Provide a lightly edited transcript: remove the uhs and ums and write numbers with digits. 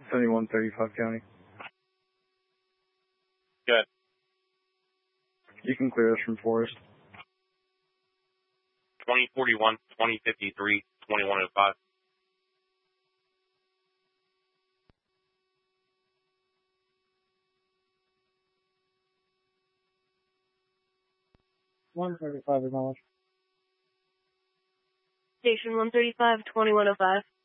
7135 County. Good. You can clear us from Forest. 2041, 2053, 2105. $135 acknowledged. Station 135, 2105.